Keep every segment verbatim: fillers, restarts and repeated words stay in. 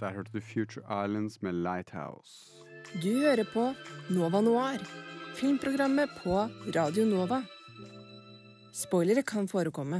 Der hørte du Future Islands med Lighthouse. Du hører på Nova Noir, filmprogrammet på Radio Nova. Spoilere kan forekomme.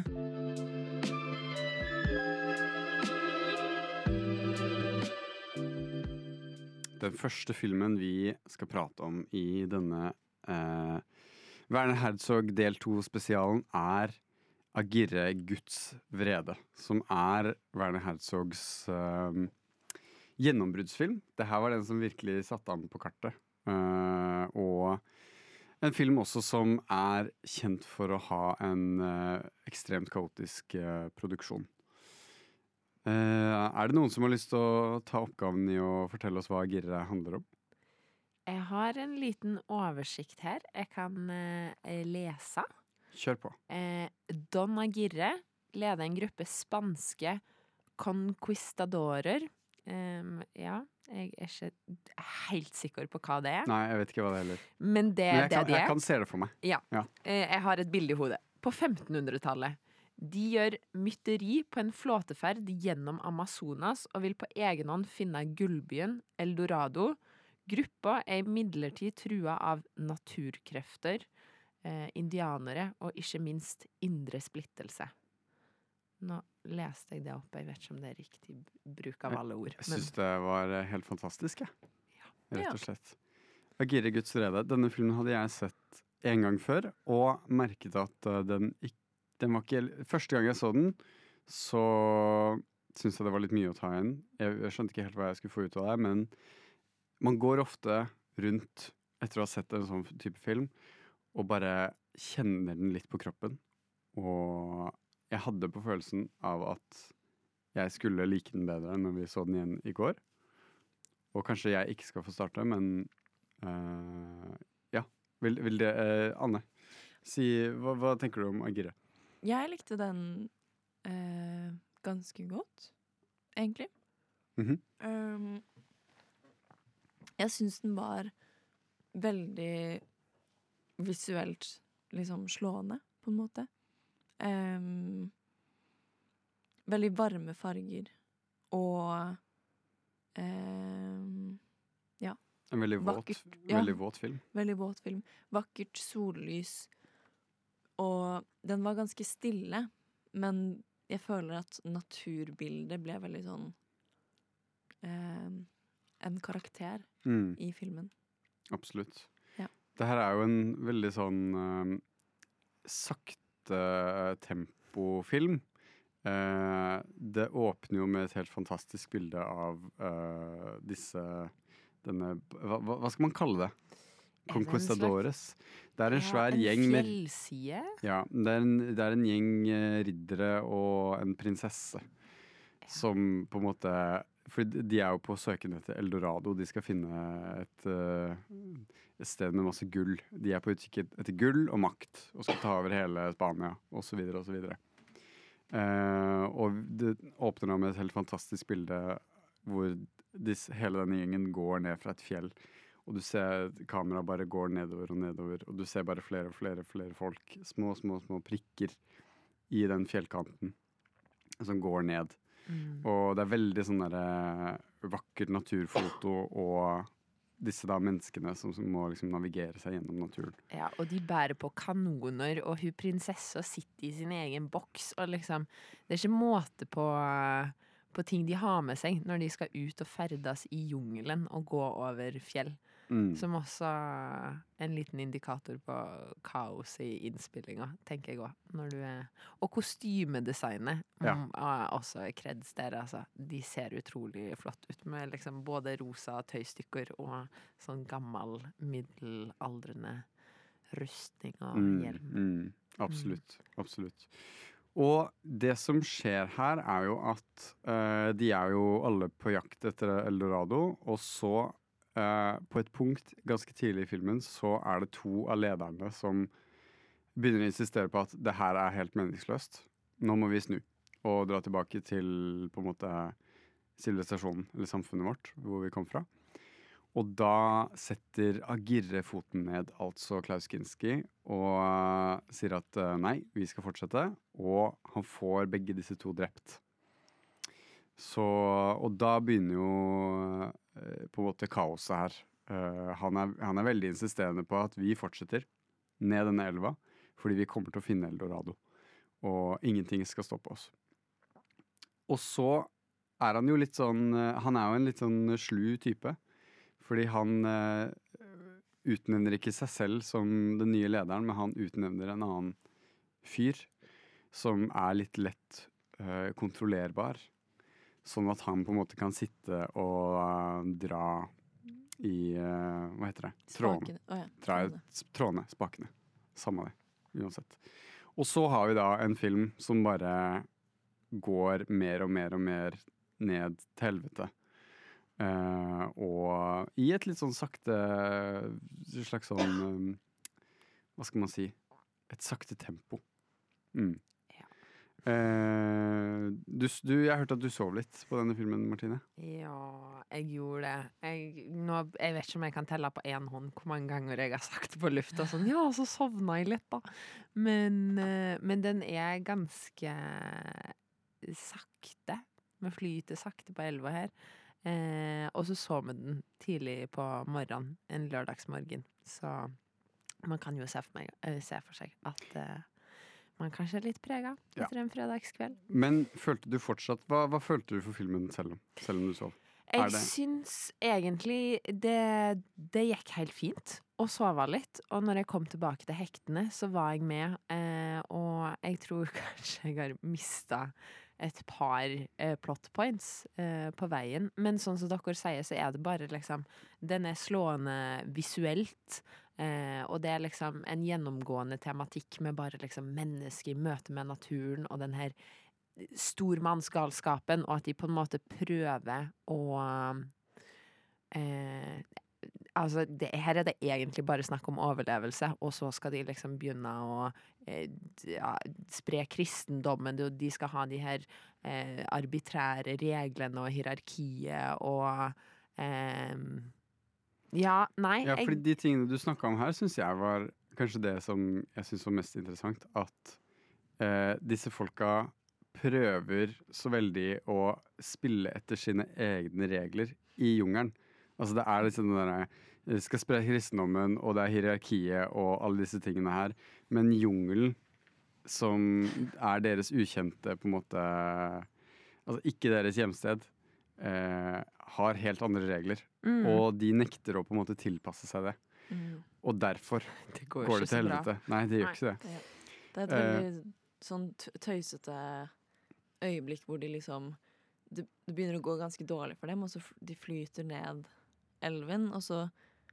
Den første filmen vi skal prate om i denne eh, Werner Herzog del to spesialen er Agirre Guds vrede, som er Werner Herzogs eh, gjennombruddsfilm. Det her var den som virkelig satte han på kartet. Uh, og en film også som er kjent for å ha en uh, ekstremt kaotisk uh, produksjon. Uh, er det noen som har lyst til å ta oppgaven i å fortelle oss hva Agirre handler om? Jeg har en liten oversikt her. Jeg kan uh, lese. Kjør på. Uh, Don Agirre leder en gruppe spanske conquistadorer. Um, ja, jeg er ikke helt sikker på hva det er. Nei, jeg vet ikke hva det er heller. Men det Men er jeg det kan, de er. jeg kan se det for meg. Ja. Ja. Eh, Jeg har et bilde i hodet. På femtenhundretallet. De gjør mytteri på en flåteferd gjennom Amazonas og vil på egen hånd finne gullbyen Eldorado. Gruppa er imidlertid trua av naturkrefter, eh, indianere og ikke minst indre splittelse. Nå leste jeg det opp. Jeg vet ikke om det er riktig bruk av alle ord. Jeg synes det var helt fantastisk, jeg. Ja. Rett Ja. og slett. Agirre Guds vrede. Denne filmen hadde jeg sett en gang før, og merket at uh, den ikke den var ikke, første gang jeg så den, så syntes jeg det var litt mye å ta igjen. Jeg, jeg skjønte ikke helt hva jeg skulle få ut av det, men man går ofte rundt etter å ha sett en sånn type film, og bare kjenner den litt på kroppen. Og jeg hadde på følelsen av at jeg skulle like den bedre når vi så den igjen i går. Og kanskje jeg ikke skal få starte, men uh, ja. Vil, vil det, uh, Anne, si, hva, hva tenker du om Agirre? Jeg likte den eh, ganske godt, egentlig. Mhm. Um, jeg syns den var veldig visuelt liksom slående, på en måte. Um, veldig varme farger og um, ja. En veldig våt, Vakkert, ja. veldig våt film. Veldig våt film. Vakkert sollys. Og den var ganske stille, men jeg føler at naturbildet ble veldig sånn um, en karakter Mm, i filmen. absolutt. Ja. Det her er jo en veldig sånn uh, sakte tempofilm. Uh, det åpner jo med et helt fantastisk bilde av uh, disse denne, hva, hva hva skal man kalle det? Conquistadores. Det er en svær Ja, gjeng en med fjellside. ja, det er en, det er en gjeng eh, riddere og en prinsesse som på en måte, for de er jo på søken etter Eldorado. De skal finne et, eh, et sted med masse gull. De er på utkikk etter gull og makt og skal ta over hele Spania, og så videre og så videre. Eh, og det åpner da med et helt fantastisk bilde hvor disse, hele denne gjengen går ned fra et fjell. Og du ser kameraet bare går nedover og nedover, og du ser bare flere og flere, flere folk. Små, små, små prikker i den fjellkanten som går ned. Mm. Og det er veldig sånn der eh, vakkert naturfoto og disse da menneskene som, som må liksom navigere seg gjennom naturen. Ja, og de bærer på kanoner, og hun prinsessa sitter i sin egen boks, og liksom, det er ikke måte på, på ting de har med seg når de skal ut og ferdes i jungelen og gå over fjell. Mm. Som også en liten indikator på kaos i innspillinga, tenker jeg også. Når du er og kostymedesignet Ja. mm, er også kreds der, altså. De ser utrolig flott ut med liksom både rosa tøystykker og sånn gammel, middelaldrende rustning og Mm, hjelm. mm, absolutt, absolutt. Og det som skjer her er jo at eh, de er jo alle på jakt etter Eldorado, og så eh, på et punkt ganske tidlig i filmen så er det to av lederne som begynner å insistere på at det her er helt meningsløst. Nå må vi snu og dra tilbake til på en måte sivilisasjonen eller samfunnet vårt, hvor vi kom fra. Og da setter Agirre foten ned, altså Klaus Kinski, og uh, sier at uh, nei, vi skal fortsette. Og han får begge disse to drept. Så, og da begynner jo eh, på en måte kaoset her. Eh, han, er, han er veldig insisterende på at vi fortsetter ned denne elva, fordi vi kommer til å finne Eldorado. Og ingenting skal stoppe oss. Og så er han jo litt sånn, eh, han er jo en litt sånn slu type, fordi han eh, utnevner ikke seg selv som den nye lederen, men han utnevner en annen fyr som er litt lett uh, kontrollerbar. Sånn at han på en måte kan sitte og uh, dra i uh, hva heter det? Trådene. Spakene. Å ja, Dra i trådene. s- trådene, spakene. Samme det, uansett. Og så har vi da en film som bare går mer og mer og mer ned til helvete. Uh, og i et litt sånn sakte slags sånn um, hva skal man si? Et sakte tempo. Mm. Ja. Uh, du, s- du, jeg hørte at du sov litt på denne filmen, Martine. Ja, jeg gjorde det. Jeg, nå, jeg vet ikke om jeg kan telle på én hånd hvor mange ganger jeg har sagt på lufta sånn, ja, så sovna jeg litt, da. Men, eh, men den er ganske sakte. Vi flyter sakte på elva her. Eh, og så så vi den tidlig på morgenen, en lørdagsmorgen. Så man kan jo se for, meg, eh, se for seg at eh, man kanskje er litt prega Ja. etter en fredagskveld. Men følte du fortsatt Hva, hva følte du for filmen selv om, selv om du sov? Er Jeg det- syns egentlig det, det gikk helt fint å sove litt. Og når jeg kom tilbake til hektene, så var jeg med. Eh, og jeg tror kanskje jeg har mista et par eh, plot points eh, på veien. Men sånn som dere sier, så er det bare liksom Den er slående visuelt. Eh, og det er liksom en gjennomgående tematikk med bare liksom mennesker i møte med naturen og den her stormannsgalskapen, og at de på en måte prøver å eh, Altså, det, her er det egentlig bare snakk om overlevelse, og så skal de liksom begynne å eh, d- ja, spre kristendommen, og de skal ha de her eh, arbitrære reglene og hierarkiet og eh, Ja, nei, Ja, fordi jeg de tingene du snakka om her, syns jeg var kanskje det som jeg syns var mest interessant. At eh, disse folka prøver så veldig å spille etter sine egne regler i jungelen. Altså det er liksom den derre eh, skal spre kristendommen, og det er hierarkiet og alle disse tingene her. Men jungelen, som er deres ukjente, på en måte Altså ikke deres hjemsted, eh, har helt andre regler. mm, Og de nekter å på en måte tilpasse seg det. Mm. Og derfor det går, går det ikke til så bra. helvete. Nei, det gjør Nei. ikke det. Det, det er et Eh. veldig sånn t- tøysete øyeblikk hvor de liksom det, det begynner å gå ganske dårlig for dem, og så f- de flyter ned elven, og så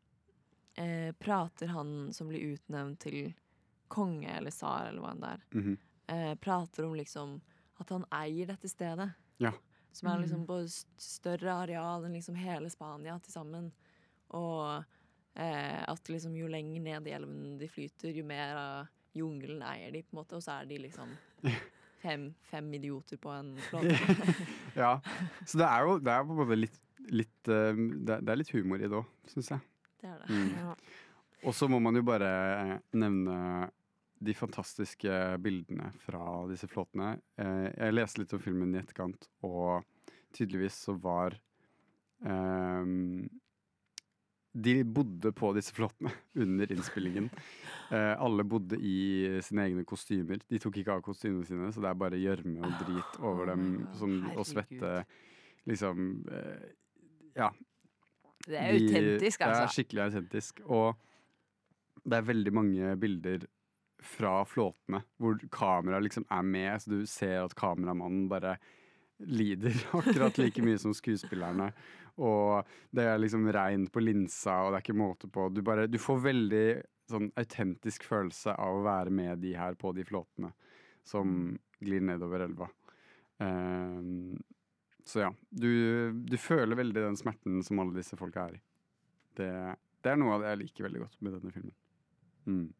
eh, prater han som blir utnevnt til konge eller tsar, eller hva han det er, Mhm. eh, prater om liksom at han eier dette stedet. Ja. Som er liksom Mm. på st- større areal enn liksom hele Spania til sammen. Og eh, at liksom jo lenger ned i elven de flyter, jo mer av jungelen eier de, på en måte. Og så er de liksom fem, fem idioter på en flåte. Ja. Så det er jo det er på en måte litt, litt eh, det, er, det er litt humor i det òg, syns jeg. Det er det. Mm. Ja. Og så må man jo bare eh, nevne de fantastiske bildene fra disse flåtene. Eh, jeg leste litt om filmen i etterkant, og tydeligvis så var ehm, de bodde på disse flåtene under innspillingen. Eh, alle bodde i sine egne kostymer. De tok ikke av kostymene sine, så det er bare gjørme og drit over Oh dem my God, som, og herregud. svette. Liksom eh, Ja. Det er De- autentisk, Det er altså. skikkelig autentisk. Og det er veldig mange bilder fra flåtene hvor kameraet liksom er med, så du ser at kameramannen bare lider akkurat like mye som skuespillerne. Og det er liksom regn på linsa, og det er ikke måte på. Du, bare, du får veldig sånn autentisk følelse av å være med de her på de flåtene som glir nedover elva. Ehm, så ja, du, du føler veldig den smerten som alle disse folka er i. Det, det er noe av det jeg liker veldig godt med denne filmen. Mm.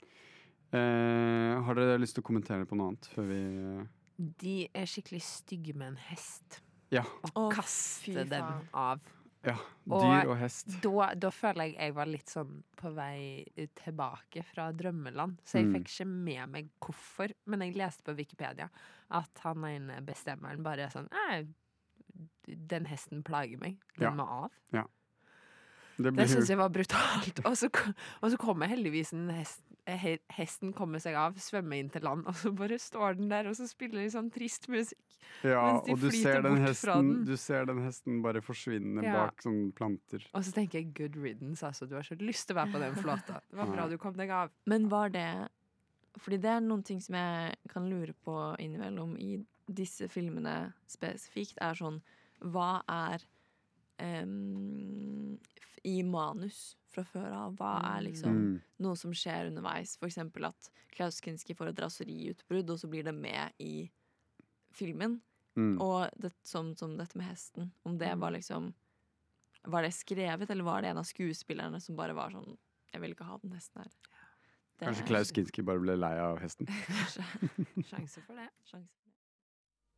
Eh, har dere lyst til å kommentere på noe annet før vi De er skikkelig stygge med en hest. Ja. Og Å, kaste fy den faen. av. Ja, Og- dyr og hest. Da, da føler jeg jeg var litt sånn på vei tilbake fra drømmeland. Så jeg Mm. fikk ikke med meg hvorfor. Men jeg leste på Wikipedia at han ene bestemmeren bare er sånn «Nei, den hesten plager meg. Den Ja. må av. Det Det blir syns jeg var brutalt. Og så, ko- og så kommer heldigvis en hest, eh, he- hesten kommer seg av, svømmer inn til land, og så bare står den der, og så spiller de sånn trist musikk. Ja, mens de og du flyter ser, den bort fra hesten, den. du ser den hesten bare forsvinne Ja. bak sånne planter. Og så tenker jeg good riddance, altså. Du har så lyst til å være på den flåta. Det var bra Ja. du kom deg av. Men var det Fordi det er noen ting som jeg kan lure på innimellom i disse filmene spesifikt, er sånn Hva er em, f- i manus fra før av? Hva er liksom Mm. noe som skjer underveis? For eksempel at Klaus Kinski får et raseriutbrudd, og så blir det med i filmen. Mm. Og det, som, som dette med hesten. Om det var liksom Var det skrevet, eller var det en av skuespillerne som bare var sånn Jeg vil ikke ha den hesten her. Det Kanskje er- Klaus Kinski bare ble lei av hesten. Kanskje. Sjanse for det. Sjanse.